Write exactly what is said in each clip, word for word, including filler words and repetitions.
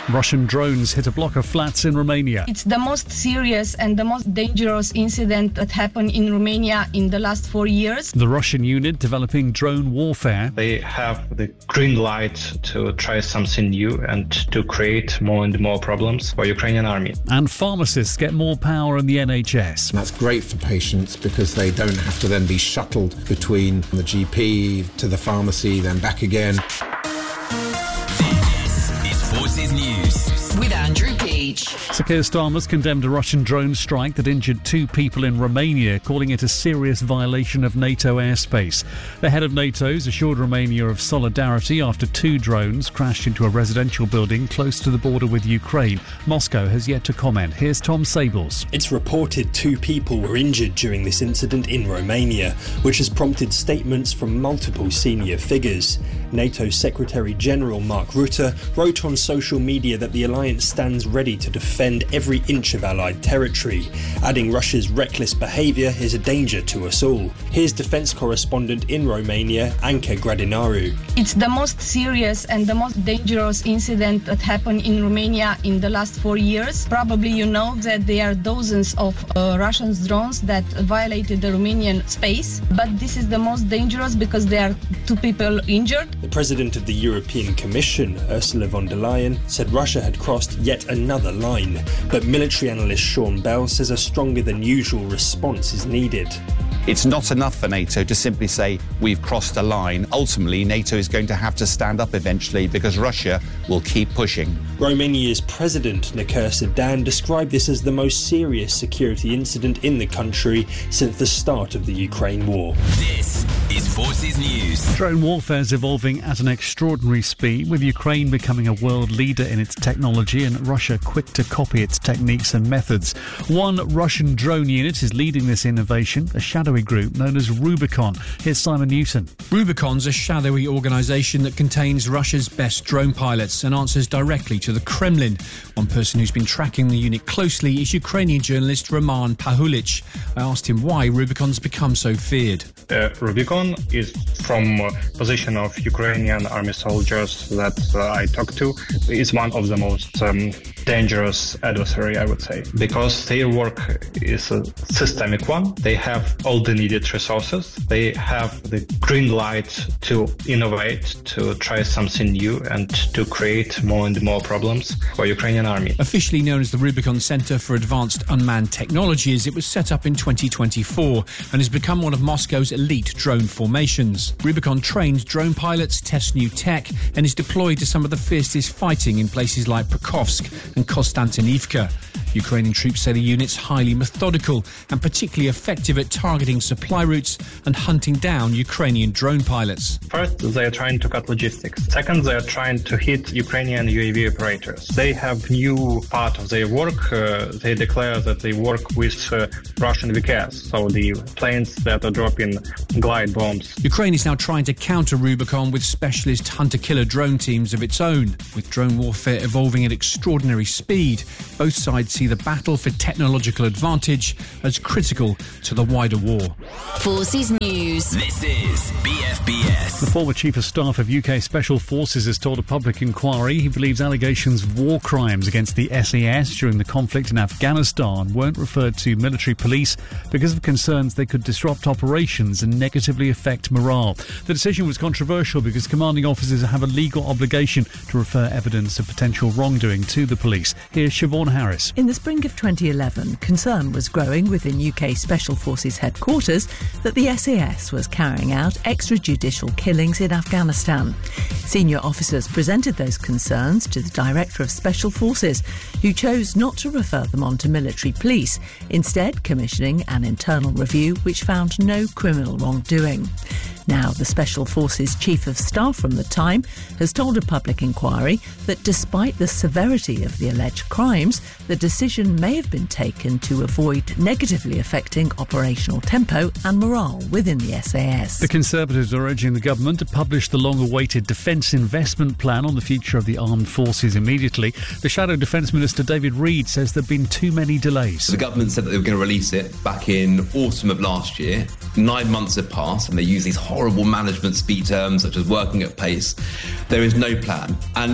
Russian drones hit a block of flats in Romania. It's the most serious and the most dangerous incident that happened in Romania in the last four years. The Russian unit developing drone warfare. They have the green light to try something new and to create more and more problems for Ukrainian army. And pharmacists get more power in the N H S. That's great for patients because they don't have to then be shuttled between the G P to the pharmacy, then back again. This is Forces News with Andrew Peach. Sir Keir Starmer's condemned a Russian drone strike that injured two people in Romania, calling it a serious violation of NATO airspace. The head of NATO's assured Romania of solidarity after two drones crashed into a residential building close to the border with Ukraine. Moscow has yet to comment. Here's Tom Sables. It's reported two people were injured during this incident in Romania, which has prompted statements from multiple senior figures. NATO Secretary-General Mark Rutte wrote on social media that the alliance stands ready to defend every inch of Allied territory, adding Russia's reckless behaviour is a danger to us all. Here's defence correspondent in Romania, Anca Gradinaru. It's the most serious and the most dangerous incident that happened in Romania in the last four years. Probably you know that there are dozens of uh, Russian drones that violated the Romanian space, but this is the most dangerous because there are two people injured. The President of the European Commission, Ursula von der Leyen, said Russia had crossed yet another line, but military analyst Sean Bell says a stronger than usual response is needed. It's not enough for NATO to simply say we've crossed a line. Ultimately, NATO is going to have to stand up eventually because Russia will keep pushing. Romania's President, Nicolae Sedan, described this as the most serious security incident in the country since the start of the Ukraine war. This is Forces News. Drone warfare is evolving at an extraordinary speed, with Ukraine becoming a world leader in its technology and Russia quick to copy its techniques and methods. One Russian drone unit is leading this innovation, a shadowy group known as Rubicon. Here's Simon Newton. Rubicon's a shadowy organisation that contains Russia's best drone pilots and answers directly to the Kremlin. One person who's been tracking the unit closely is Ukrainian journalist Roman Pahulich. I asked him why Rubicon's become so feared. Uh, Rubicon is from a position of Ukrainian army soldiers that uh, I talked to. It's one of the most um, dangerous adversary, I would say, because their work is a systemic one. They have all the needed resources. They have the green light to innovate, to try something new and to create more and more problems for Ukrainian army. Officially known as the Rubicon Centre for Advanced Unmanned Technologies, it was set up in twenty twenty-four and has become one of Moscow's elite drone formations. Rubicon trains drone pilots, tests new tech and is deployed to some of the fiercest fighting in places like Pokrovsk and Konstantinivka. Ukrainian troops say the unit's highly methodical and particularly effective at targeting supply routes and hunting down Ukrainian drone pilots. First, they are trying to cut logistics. Second, they are trying to hit Ukrainian U A V operators. They have new part of their work. Uh, they declare that they work with uh, Russian V K S, so the planes that are dropping glide bombs. Ukraine is now trying to counter Rubicon with specialist hunter-killer drone teams of its own. With drone warfare evolving at extraordinary speed, both sides see the battle for technological advantage as critical to the wider war. Forces News. This is B F B S. The former Chief of Staff of U K Special Forces has told a public inquiry he believes allegations of war crimes against the S E S during the conflict in Afghanistan weren't referred to military police because of concerns they could disrupt operations and negatively affect morale. The decision was controversial because commanding officers have a legal obligation to refer evidence of potential wrongdoing to the police. Here's Siobhan Harris. In the spring of twenty eleven, concern was growing within U K Special Forces headquarters that the S E S was carrying out extrajudicial killings in Afghanistan. Senior officers presented those concerns to the Director of Special Forces, who chose not to refer them on to military police, instead commissioning an internal review which found no criminal wrongdoing. Now, the Special Forces Chief of Staff from the time has told a public inquiry that despite the severity of the alleged crimes, the decision may have been taken to avoid negatively affecting operational tempo and morale within the S A S. The Conservatives are urging the government to publish the long-awaited Defence Investment Plan on the future of the armed forces immediately. The Shadow Defence Minister David Reid says there have been too many delays. The government said that they were going to release it back in autumn of last year. Nine months have passed and they use these horrible management speak terms such as working at pace. There is no plan. And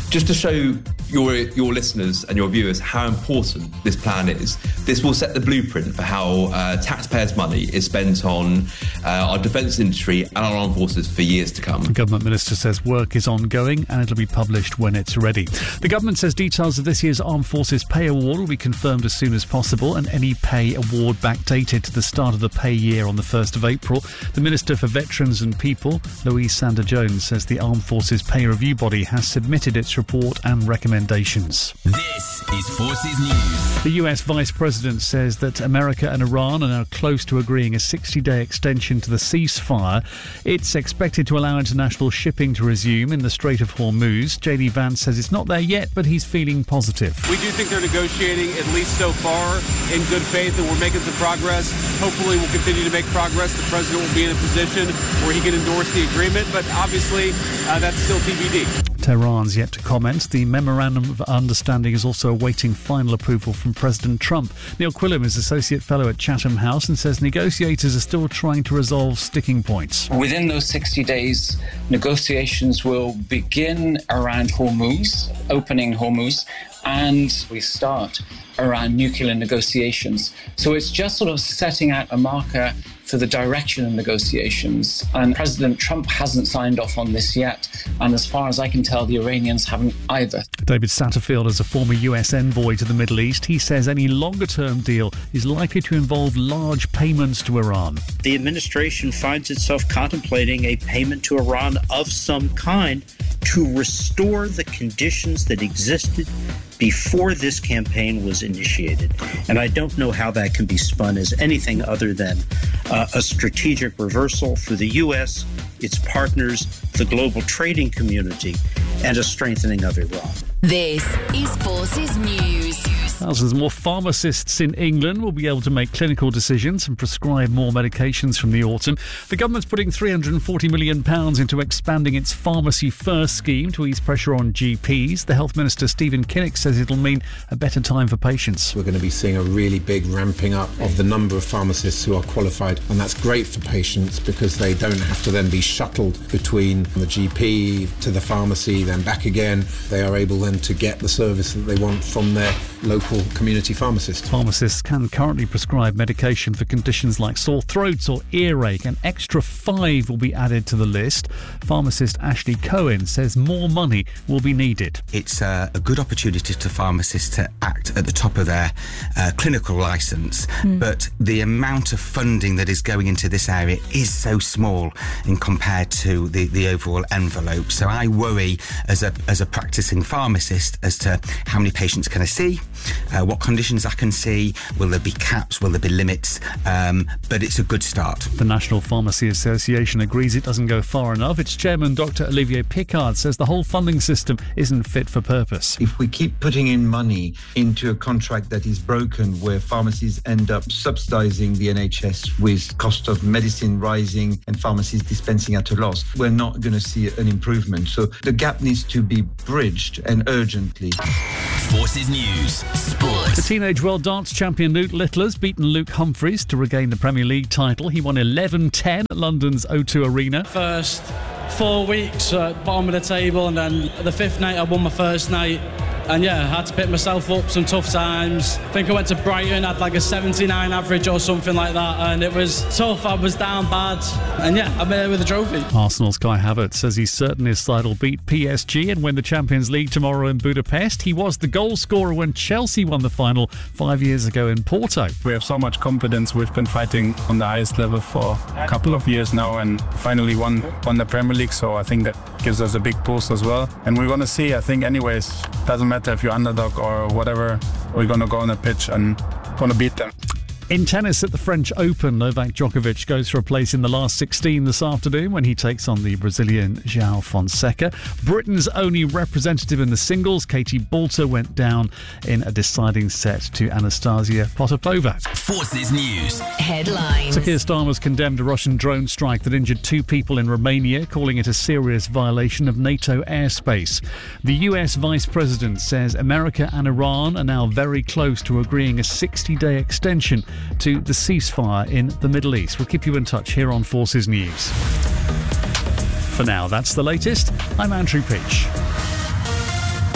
Just to show your your listeners and your viewers how important this plan is, this will set the blueprint for how uh, taxpayers' money is spent on uh, our defence industry and our armed forces for years to come. The government minister says work is ongoing and it'll be published when it's ready. The government says details of this year's Armed Forces Pay Award will be confirmed as soon as possible, and any pay award backdated to the start of the pay year on the first of April. The Minister for Veterans and People, Louise Sander-Jones, says the Armed Forces Pay Review Body has submitted its report and recommendations. This is Forces News. The U S Vice President says that America and Iran are now close to agreeing a sixty-day extension to the ceasefire. It's expected to allow international shipping to resume in the Strait of Hormuz. J D Vance says it's not there yet, but he's feeling positive. We do think they're negotiating, at least so far, in good faith, and we're making some progress. Hopefully we'll continue to make progress. The president will be in a position where he can endorse the agreement, but obviously uh, that's still T B D. Tehran's yet to comment. The Memorandum of Understanding is also awaiting final approval from President Trump. Neil Quillam is Associate Fellow at Chatham House and says negotiators are still trying to resolve sticking points. Within those sixty days, negotiations will begin around Hormuz, opening Hormuz, and we start around nuclear negotiations. So it's just sort of setting out a marker for the direction of negotiations. And President Trump hasn't signed off on this yet. And as far as I can tell, the Iranians haven't either. David Satterfield is a former U S envoy to the Middle East. He says any longer-term deal is likely to involve large payments to Iran. The administration finds itself contemplating a payment to Iran of some kind to restore the conditions that existed before this campaign was initiated. And I don't know how that can be spun as anything other than uh, a strategic reversal for the U S, its partners, the global trading community, and a strengthening of Iran. This is Forces News. Thousands more pharmacists in England will be able to make clinical decisions and prescribe more medications from the autumn. The government's putting three hundred forty million pounds into expanding its Pharmacy First scheme to ease pressure on G Ps. The Health Minister, Stephen Kinnock, says it'll mean a better time for patients. We're going to be seeing a really big ramping up of the number of pharmacists who are qualified, and that's great for patients because they don't have to then be shuttled between the G P to the pharmacy, then back again. They are able then to get the service that they want from their local community pharmacist. Pharmacists can currently prescribe medication for conditions like sore throats or earache. An extra five will be added to the list. Pharmacist Ashley Cohen says more money will be needed. It's uh, a good opportunity to pharmacists to act at the top of their uh, clinical licence, mm. but the amount of funding that is going into this area is so small in compared to the, the overall envelope. So I worry as a as a practising pharmacist as to how many patients can I see, Uh, what conditions I can see, will there be caps, will there be limits, um, but it's a good start. The National Pharmacy Association agrees it doesn't go far enough. Its chairman, Doctor Olivier Picard, says the whole funding system isn't fit for purpose. If we keep putting in money into a contract that is broken, where pharmacies end up subsidising the N H S with cost of medicine rising and pharmacies dispensing at a loss, we're not going to see an improvement. So the gap needs to be bridged, and urgently. Forces News. Sport. The teenage world dance champion Luke Littler has beaten Luke Humphries to regain the Premier League title. He won eleven ten at London's O two Arena. First four weeks at bottom of the table, and then the fifth night I won my first night. And yeah, I had to pick myself up some tough times. I think I went to Brighton, had like a seventy-nine average or something like that, and it was tough. I was down bad, and yeah, I'm here with a trophy. Arsenal's Kai Havertz says he's certain his side will beat P S G and win the Champions League tomorrow in Budapest. He was the goal scorer when Chelsea won the final five years ago in Porto. We have so much confidence. We've been fighting on the highest level for a couple of years now, and finally won won the Premier League, so I think that gives us a big boost as well. And we're going to see, I think anyways, doesn't matter if you're underdog or whatever, we're going to go on the pitch and going to beat them. In tennis at the French Open, Novak Djokovic goes for a place in the last sixteen this afternoon when he takes on the Brazilian João Fonseca. Britain's only representative in the singles, Katie Boulter, went down in a deciding set to Anastasia Potapova. Forces News. Headlines. Sir Keir Starmer's condemned a Russian drone strike that injured two people in Romania, calling it a serious violation of NATO airspace. The U S Vice President says America and Iran are now very close to agreeing a sixty-day extension to the ceasefire in the Middle East. We'll keep you in touch here on Forces News. For now, that's the latest. I'm Andrew Peach.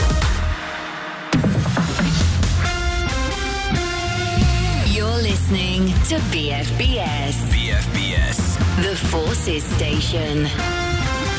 listening to B F B S. B F B S. The Forces Station.